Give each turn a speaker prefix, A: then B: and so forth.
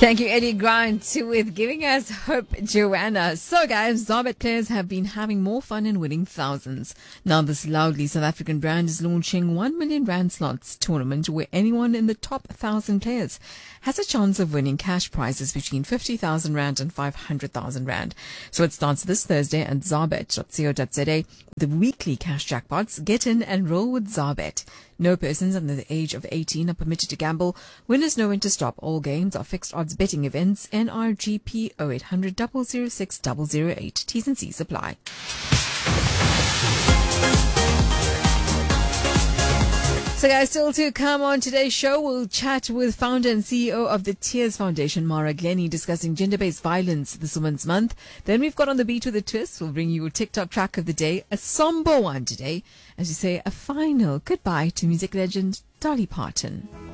A: Thank you, Eddie Grant, with giving us Hope Joanna. So, guys, Zarbet players have been having more fun and winning thousands. Now, this loudly South African brand is launching 1 million Rand slots tournament where anyone in the top 1,000 players has a chance of winning cash prizes between 50,000 Rand and 500,000 Rand. So it starts this Thursday at zarbet.co.za. The weekly cash jackpots. Get in and roll with Zarbet. No persons under the age of 18 are permitted to gamble. Winners know when to stop. All games are fixed odds betting events. NRGP 0800 006 008. T's and C's apply. So guys, still to come on today's show, we'll chat with founder and CEO of the Tears Foundation, Mara Glenny, discussing gender-based violence this Women's Month. Then we've got On the Beat with a Twist. We'll bring you a TikTok track of the day, a somber one today, as we say a final goodbye to music legend Dolly Parton.